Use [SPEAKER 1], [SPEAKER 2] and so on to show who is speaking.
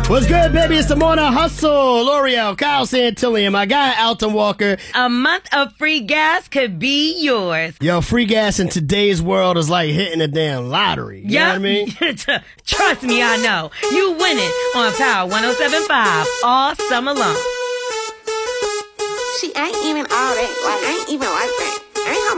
[SPEAKER 1] What's good, baby? It's the Morning Hustle. L'Oreal, Kyle Santillion, my guy, Alton Walker.
[SPEAKER 2] A month of free gas could be yours.
[SPEAKER 1] Yo, free gas in today's world is like hitting a damn lottery. You know what I mean?
[SPEAKER 2] Trust me, I know. You win it on Power 107.5 all summer long.
[SPEAKER 3] She ain't even all that. Like, ain't even like that. Ain't her